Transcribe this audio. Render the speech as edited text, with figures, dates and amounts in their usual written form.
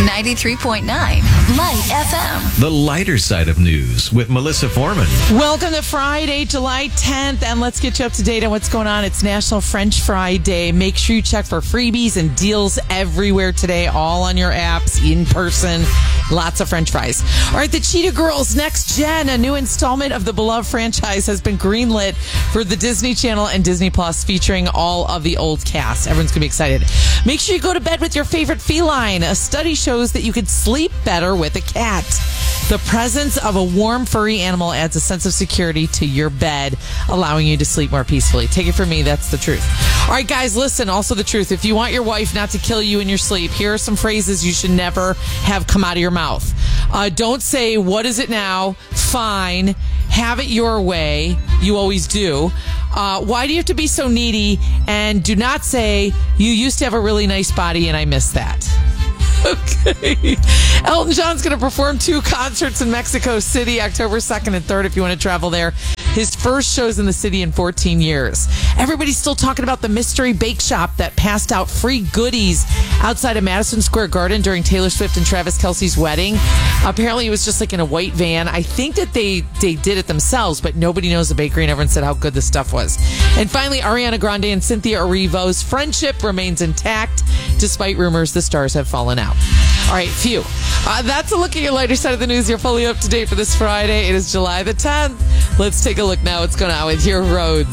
93.9 Light FM. The lighter side of news with Melissa Foreman. Welcome to Friday, July 10th, and let's get you up to date on what's going on. It's National French Fry Day. Make sure you check for freebies and deals everywhere today, all on your apps, in person. Lots of French fries. All right, the Cheetah Girls Next Gen, a new installment of the beloved franchise, has been greenlit for the Disney Channel and Disney Plus, featuring all of the old cast. Everyone's going to be excited. Make sure you go to bed with your favorite feline. A study shows that you could sleep better with a cat. The presence of a warm, furry animal adds a sense of security to your bed, allowing you to sleep more peacefully. Take it from me, that's the truth. All right, guys, listen, also the truth. If you want your wife not to kill you in your sleep, here are some phrases you should never have come out of your mouth. Don't say, "What is it now?" "Fine." "Have it your way." You always do. "Why do you have to be so needy?" And do not say, "You used to have a really nice body and I miss that." Okay. Elton John's going to perform 2 concerts in Mexico City, October 2nd and 3rd, if you want to travel there. His first shows in the city in 14 years. Everybody's still talking about the mystery bake shop that passed out free goodies outside of Madison Square Garden during Taylor Swift and Travis Kelce's wedding. Apparently, it was just like in a white van. I think that they did it themselves, but nobody knows the bakery, and everyone said how good the stuff was. And finally, Ariana Grande and Cynthia Erivo's friendship remains intact, despite rumors the stars have fallen out. All right, phew. That's a look at your lighter side of the news. You're fully up to date for this Friday. It is July the 10th. Let's take a look now what's going on with your roads.